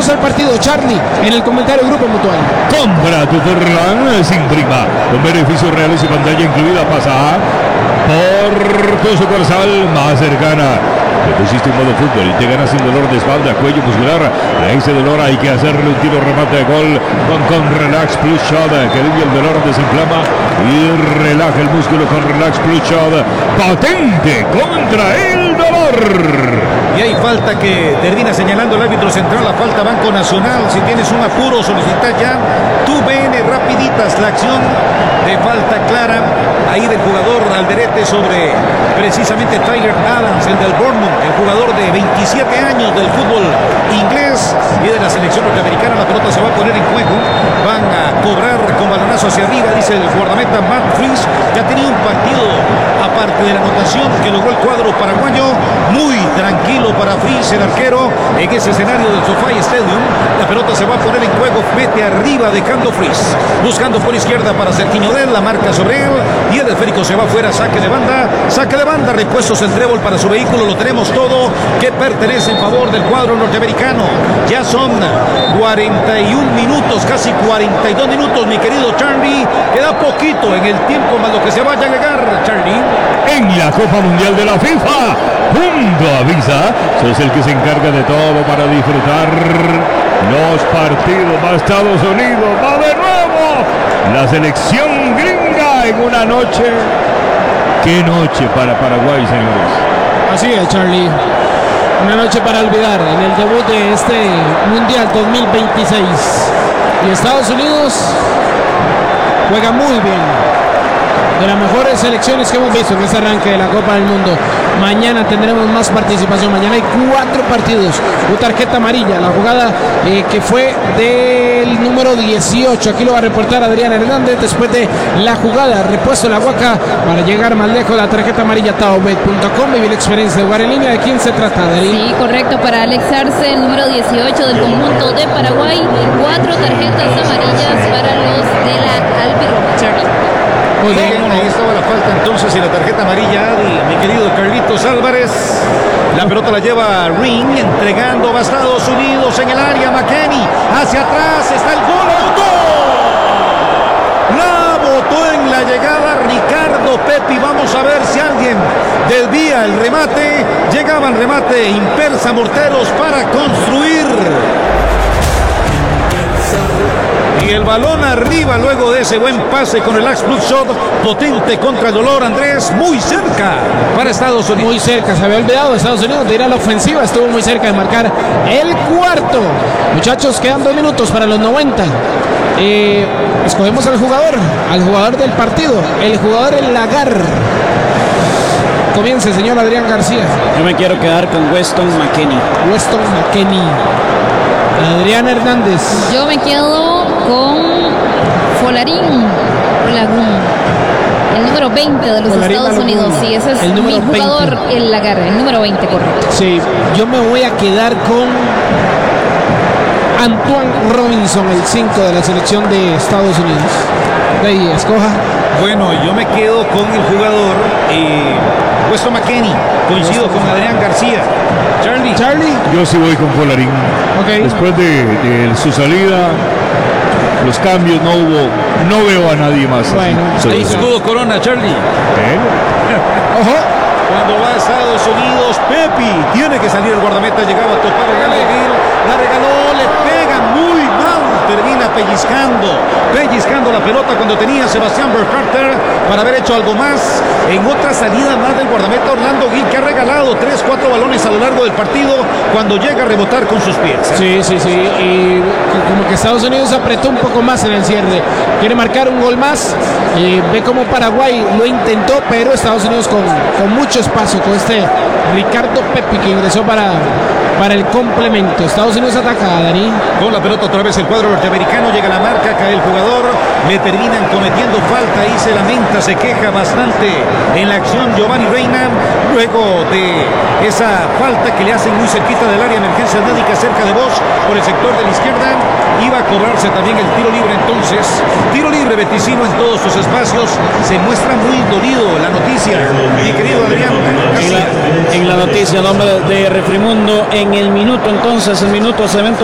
Vamos al partido, Charlie, en el comentario Grupo Mutual. Compra tu Ferran sin prima, con beneficios reales y pantalla incluida. Pasa por tu sucursal más cercana. Te pusiste un modo fútbol y te ganas sin dolor de espalda, cuello muscular. A ese dolor hay que hacerle un tiro remate de gol con Relax Plus Shot, que alivia el dolor, desinflama y relaja el músculo con Relax Plus Shot. Potente contra el dolor. Y hay falta que termina señalando el árbitro central, la falta Banco Nacional. Si tienes un apuro, solicita ya tu BN Rapiditas, la acción de falta clara ahí del jugador Alderete sobre precisamente Tyler Adams, el del Bournemouth, el jugador de 27 años del fútbol inglés y de la selección norteamericana. La pelota se va a poner en juego, van a cobrar con balonazo hacia arriba, dice el guardameta Matt Fries, que ha tenido un partido aparte de la anotación que logró el cuadro paraguayo, muy tranquilo para Fries, el arquero, en ese escenario del SoFi Stadium. La pelota se va a poner en juego, mete arriba dejando Fries, buscando por izquierda para Sergiño Del, la marca sobre él y el esférico se va afuera, saque de banda, repuestos el trébol para su vehículo, lo tenemos todo que pertenece en favor del cuadro norteamericano. Ya son 41 minutos, casi 42 minutos, mi querido Charlie, queda poquito en el tiempo más lo que se vaya a llegar, Charlie. En la Copa Mundial de la FIFA, junto a Visa, sos el que se encarga de todo para disfrutar los partidos. Va a Estados Unidos, va de nuevo la selección gringa en una noche. Qué noche para Paraguay, señores. Así es, Charlie. Una noche para olvidar en el debut de este Mundial 2026. Y Estados Unidos juega muy bien. De las mejores selecciones que hemos visto en este arranque de la Copa del Mundo. Mañana tendremos más participación. Mañana hay 4 partidos. Una tarjeta amarilla. La jugada que fue del número 18. Aquí lo va a reportar Adrián Hernández. Después de la jugada, repuesto la Huaca para llegar más lejos. La tarjeta amarilla taobet.com. Vivir la experiencia de jugar en línea. ¿De quién se trata, Adri? Sí, correcto. Para Alex Arce, el número 18 del conjunto de Paraguay. 4 tarjetas amarillas para los de la albirroja, Charlie. Muy bien, ahí estaba la falta entonces y la tarjeta amarilla de mi querido Carlitos Álvarez. La pelota la lleva Ring, entregando a Estados Unidos en el área. McKennie hacia atrás, está el gol. La botó en la llegada Ricardo Pepi. Vamos a ver si alguien desvía el remate. Llegaba el remate Impersa Morteros para construir. Y el balón arriba luego de ese buen pase con el Axe Plus Shot, potente contra el dolor, Andrés, muy cerca para Estados Unidos. Muy cerca, se había olvidado Estados Unidos de ir a la ofensiva, estuvo muy cerca de marcar el cuarto. Muchachos, quedan 2 minutos para los 90. Escogemos al jugador del partido, el jugador El Lagar. Comience, señor Adrián García. Yo me quiero quedar con Weston McKennie. Weston McKennie. Adrián Hernández. Yo me quedo con Folarín Balogun, el número 20 de los Folarín Estados Balogun. Unidos. Sí, ese es El mi número jugador, 20. El Lagar, el número 20, correcto. Sí, yo me voy a quedar con Antoine Robinson, el 5 de la selección de Estados Unidos. De ahí, escoja. Bueno, yo me quedo con el jugador Weston McKennie. Coincido con Adrián García. Charlie. Yo sí voy con Folarín. Ok. Después de su salida, los cambios no veo a nadie más. Bueno, Ahí escudo Corona, Charlie. Ojo. Cuando va a Estados Unidos, Pepi tiene que salir el guardameta, llegaba a topar el la regaló, le pega muy mal, termina pellizcando la pelota cuando tenía Sebastián Berharter para haber hecho algo más en otra salida más del guardameta Orlando Gil, que ha regalado 3-4 balones a lo largo del partido cuando llega a rebotar con sus pies. Sí. Y como que Estados Unidos apretó un poco más en el cierre. Quiere marcar un gol más. Ve como Paraguay lo intentó, pero Estados Unidos con mucho espacio, con este Ricardo Pepi que ingresó para el complemento. Estados Unidos ataca, Dani. Con la pelota otra vez el cuadro norteamericano, llega la marca, cae el jugador, le terminan cometiendo falta y se lamenta, se queja bastante en la acción Giovanni Reina, luego de esa falta que le hacen muy cerquita del área, emergencia médica cerca de Bosch por el sector de la izquierda. Iba a cobrarse también el tiro libre entonces. Tiro libre Beticino en todos sus espacios. Se muestra muy dolido la noticia, mi querido Adrián. En la noticia, nombre de Refrimundo, en el minuto entonces, el minuto cemento